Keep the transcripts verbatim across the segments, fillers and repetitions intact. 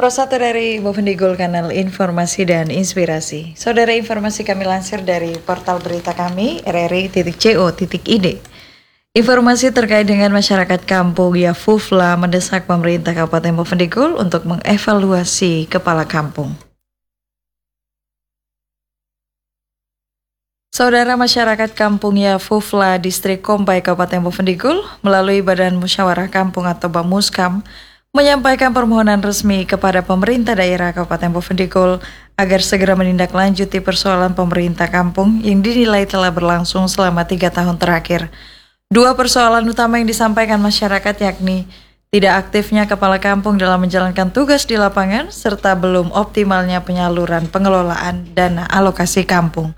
Prosatu dari Bovendigul Kanal Informasi dan Inspirasi. Saudara, informasi kami lansir dari portal berita kami r r i titik co titik i d. Informasi terkait dengan masyarakat kampung Yafufla mendesak pemerintah Kabupaten Bovendigul untuk mengevaluasi kepala kampung. Saudara, masyarakat kampung Yafufla, Distrik Kompai, Kabupaten Bovendigul melalui Badan Musyawarah Kampung atau Bamuskam menyampaikan permohonan resmi kepada pemerintah daerah Kabupaten Bovendigul agar segera menindaklanjuti persoalan pemerintah kampung yang dinilai telah berlangsung selama tiga tahun terakhir. Dua persoalan utama yang disampaikan masyarakat yakni tidak aktifnya kepala kampung dalam menjalankan tugas di lapangan serta belum optimalnya penyaluran pengelolaan dana alokasi kampung.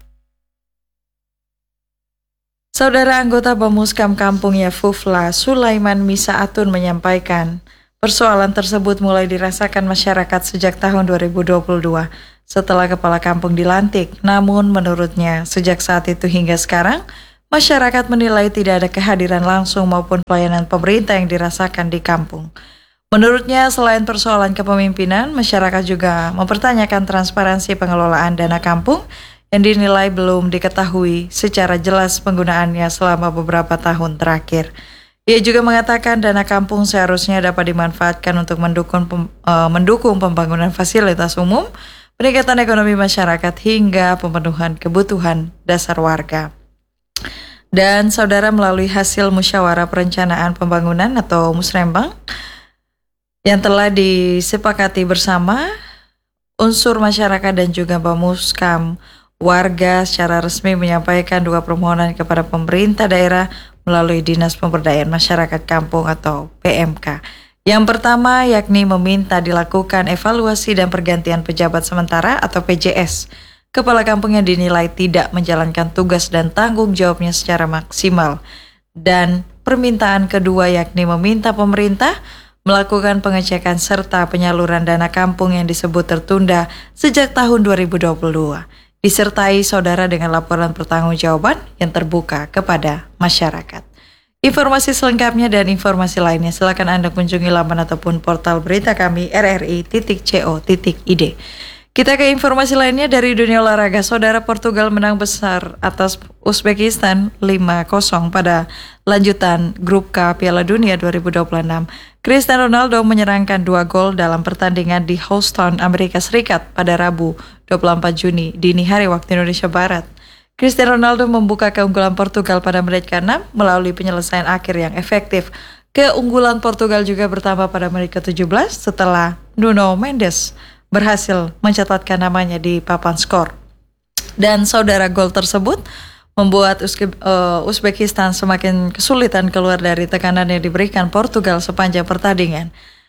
Saudara, anggota Bamuskam Kampung Yafufla, Sulaiman Misaatun menyampaikan, persoalan tersebut mulai dirasakan masyarakat sejak tahun dua ribu dua puluh dua setelah kepala kampung dilantik. Namun menurutnya sejak saat itu hingga sekarang, masyarakat menilai tidak ada kehadiran langsung maupun pelayanan pemerintah yang dirasakan di kampung. Menurutnya selain persoalan kepemimpinan, masyarakat juga mempertanyakan transparansi pengelolaan dana kampung yang dinilai belum diketahui secara jelas penggunaannya selama beberapa tahun terakhir. Ia juga mengatakan dana kampung seharusnya dapat dimanfaatkan untuk mendukung, pem, uh, mendukung pembangunan fasilitas umum, peningkatan ekonomi masyarakat, hingga pemenuhan kebutuhan dasar warga. Dan saudara, melalui hasil musyawarah perencanaan pembangunan atau musrembang yang telah disepakati bersama unsur masyarakat dan juga Bamuskam, warga secara resmi menyampaikan dua permohonan kepada pemerintah daerah melalui Dinas Pemberdayaan Masyarakat Kampung atau P M K. Yang pertama yakni meminta dilakukan evaluasi dan pergantian pejabat sementara atau P J S. Kepala kampung yang dinilai tidak menjalankan tugas dan tanggung jawabnya secara maksimal. Dan permintaan kedua yakni meminta pemerintah melakukan pengecekan serta penyaluran dana kampung yang disebut tertunda sejak tahun dua ribu dua puluh dua. Disertai saudara dengan laporan pertanggungjawaban yang terbuka kepada masyarakat. Informasi selengkapnya dan informasi lainnya silakan Anda kunjungi laman ataupun portal berita kami r r i titik co titik i d. Kita ke informasi lainnya dari dunia olahraga. Saudara, Portugal menang besar atas Uzbekistan lima kosong pada lanjutan Grup K Piala Dunia dua ribu dua puluh enam. Cristiano Ronaldo menyerangkan dua gol dalam pertandingan di Houston, Amerika Serikat pada Rabu dua puluh empat Juni dini hari waktu Indonesia Barat. Cristiano Ronaldo membuka keunggulan Portugal pada menit ke enam melalui penyelesaian akhir yang efektif. Keunggulan Portugal juga bertambah pada menit ke tujuh belas setelah Nuno Mendes berhasil mencatatkan namanya di papan skor. Dan saudara, gol tersebut membuat Uzbe- uh, Uzbekistan semakin kesulitan keluar dari tekanan yang diberikan Portugal sepanjang pertandingan.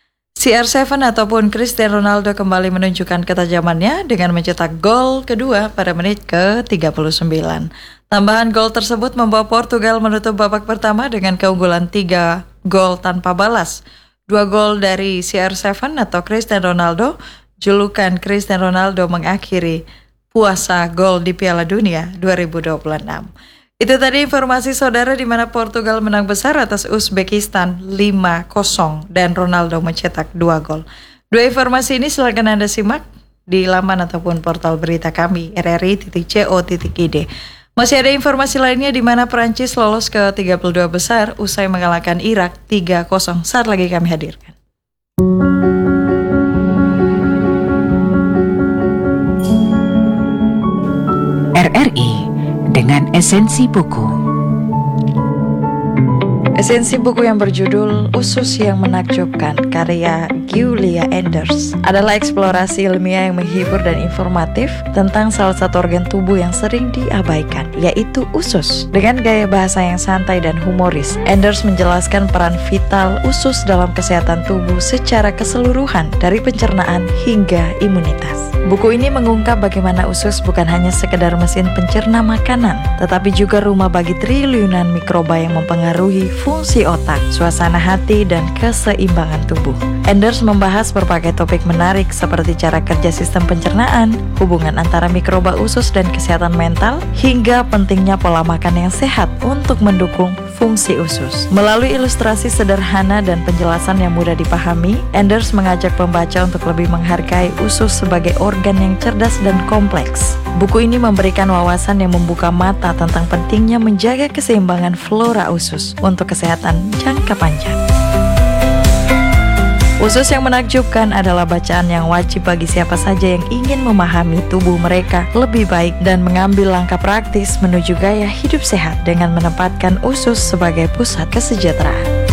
C R tujuh ataupun Cristiano Ronaldo kembali menunjukkan ketajamannya dengan mencetak gol kedua pada menit ke tiga puluh sembilan. Tambahan gol tersebut membawa Portugal menutup babak pertama dengan keunggulan tiga gol tanpa balas. Dua gol dari C R tujuh atau Cristiano Ronaldo, julukan Cristiano Ronaldo mengakhiri puasa gol di Piala Dunia dua ribu dua puluh enam. Itu tadi informasi saudara di mana Portugal menang besar atas Uzbekistan lima kosong dan Ronaldo mencetak dua gol. Dua informasi ini silakan Anda simak di laman ataupun portal berita kami r r i titik co titik i d. Masih ada informasi lainnya di mana Perancis lolos ke tiga puluh dua besar usai mengalahkan Irak tiga kosong. Saat lagi kami hadirkan. R R I dengan esensi buku. Esensi buku yang berjudul Usus yang Menakjubkan karya Giulia Enders adalah eksplorasi ilmiah yang menghibur dan informatif tentang salah satu organ tubuh yang sering diabaikan, yaitu usus. Dengan gaya bahasa yang santai dan humoris, Enders menjelaskan peran vital usus dalam kesehatan tubuh secara keseluruhan dari pencernaan hingga imunitas. Buku ini mengungkap bagaimana usus bukan hanya sekedar mesin pencerna makanan, tetapi juga rumah bagi triliunan mikroba yang mempengaruhi fungsi otak, suasana hati, dan keseimbangan tubuh. Enders membahas berbagai topik menarik seperti cara kerja sistem pencernaan, hubungan antara mikroba usus dan kesehatan mental, hingga pentingnya pola makan yang sehat untuk mendukung fungsi fungsi usus. Melalui ilustrasi sederhana dan penjelasan yang mudah dipahami, Enders mengajak pembaca untuk lebih menghargai usus sebagai organ yang cerdas dan kompleks. Buku ini memberikan wawasan yang membuka mata tentang pentingnya menjaga keseimbangan flora usus untuk kesehatan jangka panjang. Usus yang menakjubkan adalah bacaan yang wajib bagi siapa saja yang ingin memahami tubuh mereka lebih baik dan mengambil langkah praktis menuju gaya hidup sehat dengan menempatkan usus sebagai pusat kesejahteraan.